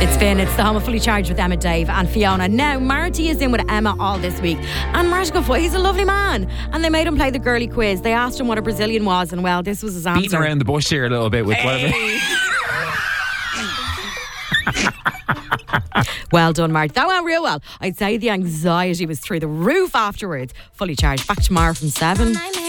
It's the Home of Fully Charged with Emma, Dave and Fiona. Now, Marty is in with Emma all this week. And Marty got he's a lovely man. And they made him play the girly quiz. They asked him what a Brazilian was, and well, this was his answer. Beating around the bush here a little bit with whatever. Well done, Marty. That went real well. I'd say the anxiety was through the roof afterwards. Fully Charged. Back tomorrow from 7.